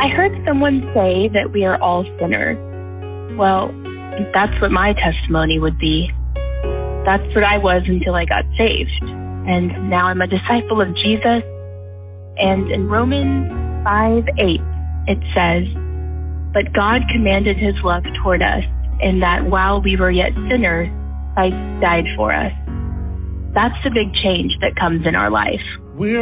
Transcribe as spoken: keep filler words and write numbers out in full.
I heard someone say that we are all sinners. Well, that's what my testimony would be. That's what I was until I got saved. And now I'm a disciple of Jesus. And in Romans five eight, it says, "But God commanded his love toward us, in that while we were yet sinners, Christ died for us." That's the big change that comes in our life. We're